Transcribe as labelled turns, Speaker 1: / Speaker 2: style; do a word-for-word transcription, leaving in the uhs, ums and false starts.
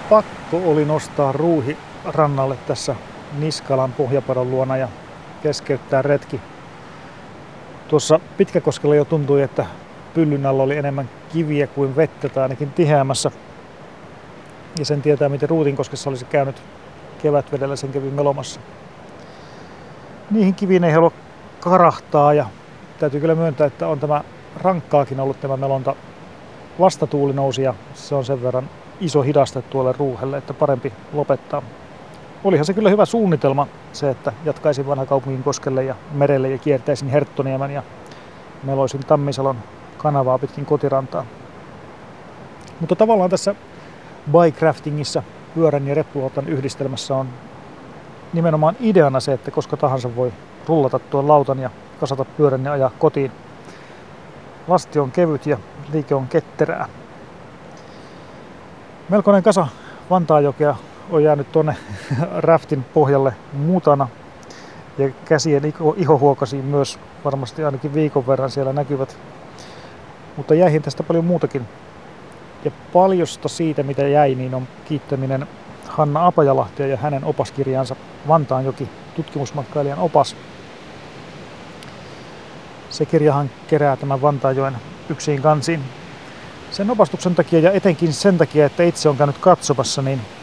Speaker 1: pakko oli nostaa ruuhi rannalle tässä Niskalan pohjapadon luona ja keskeyttää retki. Tuossa Pitkäkoskella jo tuntui, että pyllyn alla oli enemmän kiviä kuin vettä tai ainakin tiheämässä. Ja sen tietää, miten Ruutinkoskessa olisi käynyt kevätvedellä, sen kävi melomassa. Niihin kiviin ei halua karahtaa ja täytyy kyllä myöntää, että on tämä rankkaakin ollut tämä melonta. Vastatuuli nousi ja se on sen verran iso hidaste tuolle ruuhelle, että parempi lopettaa. Olihan se kyllä hyvä suunnitelma se, että jatkaisin Vanhakaupungin koskelle ja merelle ja kiertäisin Herttoniemen ja meloisin Tammisalon kanavaa pitkin kotirantaa. Mutta tavallaan tässä bike-raftingissa, pyörän ja reppuauton yhdistelmässä on nimenomaan ideana se, että koska tahansa voi rullata tuon lautan ja kasata pyörän ja ajaa kotiin. Lasti on kevyt ja liike on ketterää. Melkoinen kasa Vantaanjokea on jäänyt tuonne raftin pohjalle mutana ja käsien ihohuokasiin myös varmasti ainakin viikon verran siellä näkyvät. Mutta jäihin tästä paljon muutakin. Ja paljosta siitä mitä jäi, niin on kiittäminen Hanna Apajalahtia ja hänen opaskirjaansa Vantaanjoki tutkimusmatkailijan opas. Se kirjahan kerää tämän Vantaanjoen yksiin kansiin. Sen opastuksen takia ja etenkin sen takia, että itse on käynyt katsomassa, niin